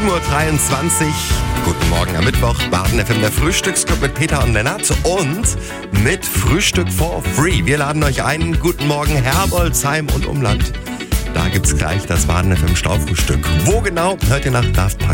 7.23 Uhr. Guten Morgen am Mittwoch. Baden FM, der Frühstücksclub mit Peter und Lennart und mit Frühstück for free. Wir laden euch ein. Guten Morgen Herbolzheim und Umland. Da gibt's gleich das Baden FM Staufrühstück. Wo genau, hört ihr nach Daft Punk.